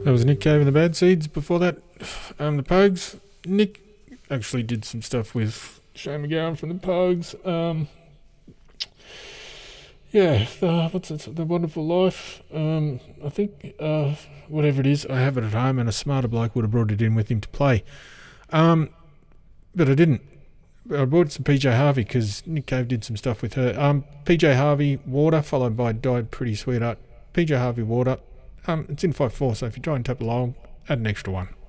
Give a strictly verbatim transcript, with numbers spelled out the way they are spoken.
That was Nick Cave and the Bad Seeds. Before that, um, the Pogues. Nick actually did some stuff with Shane McGowan from the Pogues. Um, yeah, the, what's it? The Wonderful Life. Um, I think uh, whatever it is, I have it at home, and a smarter bloke would have brought it in with him to play. Um, but I didn't. I brought some P J Harvey because Nick Cave did some stuff with her. Um, P J Harvey, Water, followed by Died Pretty Sweetheart. P J Harvey, Water. Um, it's in five four, so if you try and tap along, add an extra one.